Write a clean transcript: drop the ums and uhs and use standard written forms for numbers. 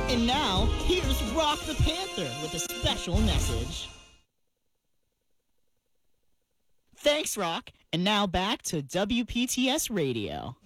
And now, here's Rock the Panther with a special message. Thanks, Rock. And now back to WPTS Radio.